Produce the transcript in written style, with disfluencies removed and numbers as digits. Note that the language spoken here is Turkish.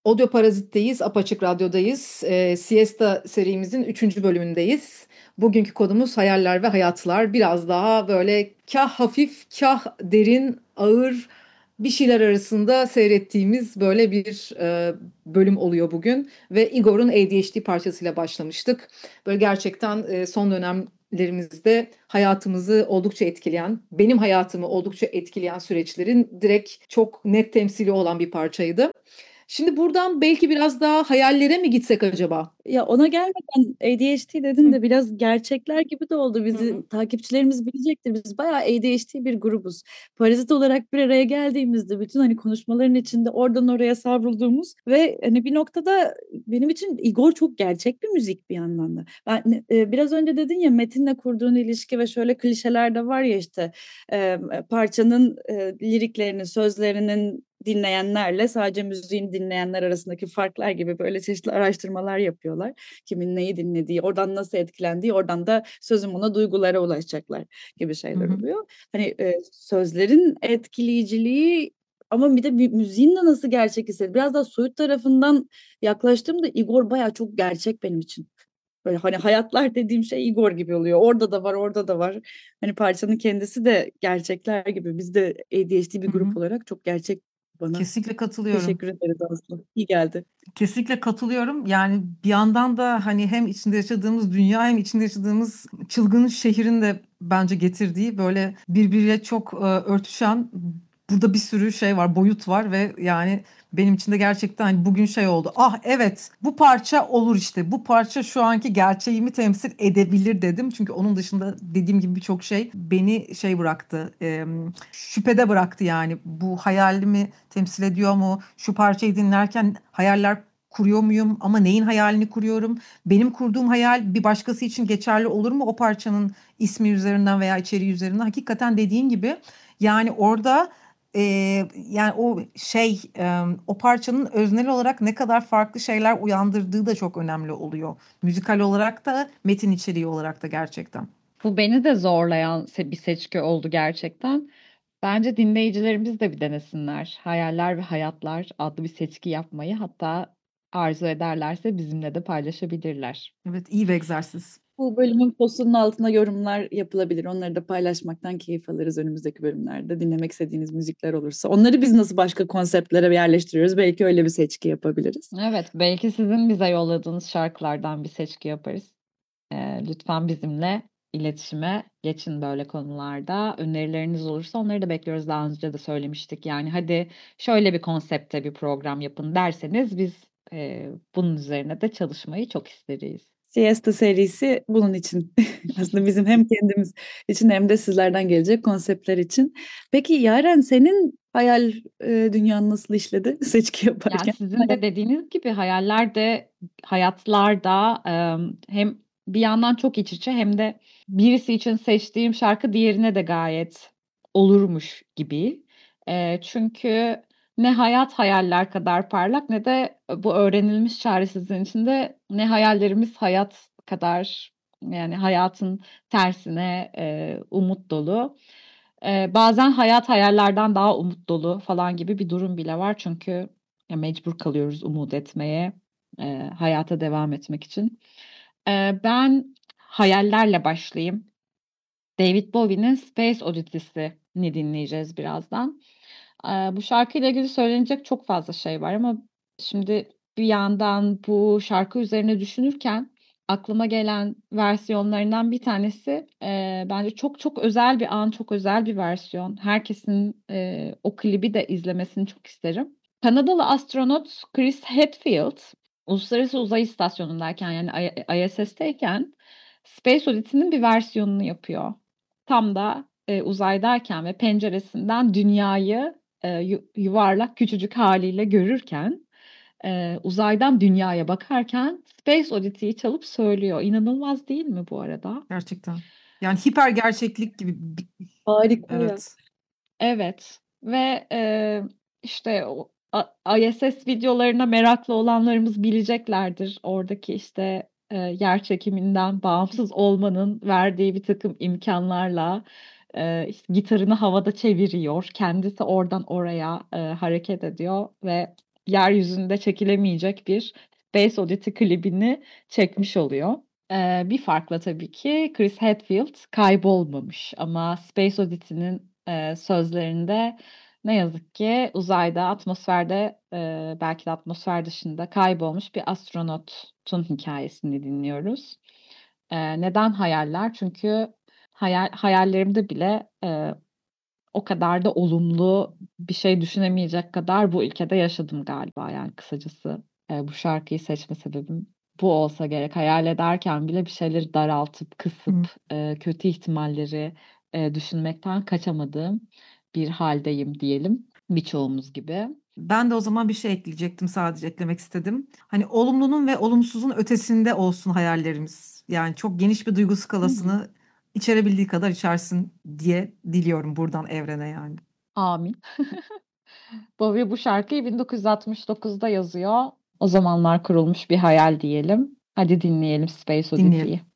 Audio Parazit'teyiz, Apaçık Radyo'dayız. Siesta serimizin 3. bölümündeyiz. Bugünkü konumuz hayaller ve hayatlar. Biraz daha böyle kah hafif, kah derin, ağır bir şeyler arasında seyrettiğimiz böyle bir bölüm oluyor bugün. Ve Igor'un ADHD parçasıyla başlamıştık. Böyle gerçekten son dönemlerimizde hayatımızı oldukça etkileyen, benim hayatımı oldukça etkileyen süreçlerin direkt çok net temsili olan bir parçaydı. Şimdi buradan belki biraz daha hayallere mi gitsek acaba? Ya ona gelmeden ADHD dedin Hı de biraz gerçekler gibi de oldu. hı hı. Bizi takipçilerimiz bilecektir. Biz bayağı ADHD bir grubuz. Parazit olarak bir araya geldiğimizde bütün hani konuşmaların içinde oradan oraya savrulduğumuz ve hani bir noktada benim için Igor çok gerçek bir müzik bir yandan da. Biraz önce dedin ya Metin'le kurduğun ilişki ve şöyle klişeler de var ya işte parçanın liriklerinin, sözlerinin dinleyenlerle sadece müziğin dinleyenler arasındaki farklar gibi böyle çeşitli araştırmalar yapıyorlar. Kimin neyi dinlediği, oradan nasıl etkilendiği, oradan da sözün buna duygulara ulaşacaklar gibi Hı şeyler hı. oluyor. Hani sözlerin etkileyiciliği ama bir de müziğin de nasıl gerçek hisset. Biraz daha soyut tarafından yaklaştığımda Igor bayağı çok gerçek benim için. Böyle hani hayatlar dediğim şey Igor gibi oluyor. Orada da var, orada da var. Hani parçanın kendisi de gerçekler gibi. Biz de ADHD bir Hı grup hı. olarak çok gerçek bana. Kesinlikle katılıyorum. Teşekkür ederiz Aslı. İyi geldi. Kesinlikle katılıyorum. Yani bir yandan da hani hem içinde yaşadığımız dünya hem içinde yaşadığımız çılgın şehrin de bence getirdiği böyle birbiriyle çok örtüşen burada bir sürü şey var, boyut var ve yani benim için de gerçekten hani bugün şey oldu. Ah evet, bu parça olur işte. Bu parça şu anki gerçeğimi temsil edebilir dedim. Çünkü onun dışında dediğim gibi birçok şey beni şey bıraktı. Şüphede bıraktı yani. Bu hayalimi temsil ediyor mu? Şu parçayı dinlerken hayaller kuruyor muyum? Ama neyin hayalini kuruyorum? Benim kurduğum hayal bir başkası için geçerli olur mu? O parçanın ismi üzerinden veya içeriği üzerinden. Hakikaten dediğin gibi yani orada e, yani o şey o parçanın öznel olarak ne kadar farklı şeyler uyandırdığı da çok önemli oluyor. Müzikal olarak da metin içeriği olarak da gerçekten. Bu beni de zorlayan bir seçki oldu gerçekten. Bence dinleyicilerimiz de bir denesinler. Hayaller ve Hayatlar adlı bir seçki yapmayı, hatta arzu ederlerse bizimle de paylaşabilirler. Evet, iyi bir egzersiz. Bu bölümün postunun altına yorumlar yapılabilir. Onları da paylaşmaktan keyif alırız önümüzdeki bölümlerde. Dinlemek istediğiniz müzikler olursa. Onları biz nasıl başka konseptlere yerleştiriyoruz? Belki öyle bir seçki yapabiliriz. Evet, belki sizin bize yolladığınız şarkılardan bir seçki yaparız. Lütfen bizimle iletişime geçin böyle konularda. Önerileriniz olursa onları da bekliyoruz. Daha önce de söylemiştik. Yani hadi şöyle bir konsepte bir program yapın derseniz biz bunun üzerine de çalışmayı çok isteriz. Siesta serisi bunun için. Aslında bizim hem kendimiz için hem de sizlerden gelecek konseptler için. Peki Yaren senin hayal dünyanı nasıl işledi seçki Yani yaparken? sizin de dediğiniz gibi hayaller de hayatlar da hem bir yandan çok iç içe hem de birisi için seçtiğim şarkı diğerine de gayet olurmuş gibi. Çünkü ne hayat hayaller kadar parlak ne de bu öğrenilmiş çaresizliğin içinde ne hayallerimiz hayat kadar, yani hayatın tersine umut dolu. Bazen hayat hayallerden daha umut dolu falan gibi bir durum bile var. Çünkü ya mecbur kalıyoruz umut etmeye, hayata devam etmek için. Ben hayallerle başlayayım. David Bowie'nin Space Odyssey'ni dinleyeceğiz birazdan. Bu şarkıyla ilgili söylenecek çok fazla şey var ama şimdi bir yandan bu şarkı üzerine düşünürken aklıma gelen versiyonlarından bir tanesi bence çok çok özel bir an, çok özel bir versiyon. Herkesin o klibi de izlemesini çok isterim. Kanadalı astronot Chris Hadfield Uluslararası Uzay İstasyonu'ndayken, yani ISS'teyken Space Odyssey'nin bir versiyonunu yapıyor. Tam da uzaydayken ve penceresinden dünyayı yuvarlak küçücük haliyle görürken, uzaydan dünyaya bakarken Space Oddity çalıp söylüyor. İnanılmaz değil mi bu arada? Gerçekten. Yani hiper gerçeklik gibi. Harika ya. Evet. Evet ve işte o ISS videolarına meraklı olanlarımız bileceklerdir. Oradaki işte yer çekiminden bağımsız olmanın verdiği bir takım imkanlarla işte gitarını havada çeviriyor. Kendisi oradan oraya hareket ediyor ve yeryüzünde çekilemeyecek bir Space Oddity klibini çekmiş oluyor. Bir farkla tabii ki Chris Hadfield kaybolmamış ama Space Oddity'nin sözlerinde ne yazık ki uzayda, atmosferde, belki de atmosfer dışında kaybolmuş bir astronotun hikayesini dinliyoruz. Neden hayaller? Çünkü hayallerimde bile o kadar da olumlu bir şey düşünemeyecek kadar bu ülkede yaşadım galiba. Yani kısacası bu şarkıyı seçme sebebim bu olsa gerek. Hayal ederken bile bir şeyleri daraltıp, kısıp, kötü ihtimalleri düşünmekten kaçamadığım bir haldeyim diyelim. Birçoğumuz gibi. Ben de o zaman bir şey ekleyecektim, sadece eklemek istedim. Hani olumlunun ve olumsuzun ötesinde olsun hayallerimiz. Yani çok geniş bir duygu Hı hı. skalasını içerebildiği kadar içersin diye diliyorum buradan evrene yani. Amin. Bowie bu şarkıyı 1969'da yazıyor. O zamanlar kurulmuş bir hayal diyelim. Hadi dinleyelim Space Dinleyelim. Oddity'yi.